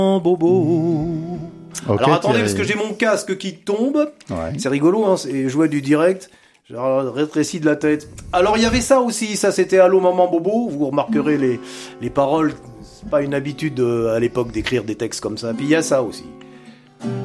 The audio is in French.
Bobo. Okay, alors attendez, Thierry. parce que j'ai mon casque qui tombe. Ouais. C'est rigolo, hein, c'est jouer du direct. Genre rétréci de la tête. Alors il y avait ça aussi, ça c'était Allô Maman Bobo. Vous remarquerez les paroles. C'est pas une habitude à l'époque d'écrire des textes comme ça. Puis il y a ça aussi.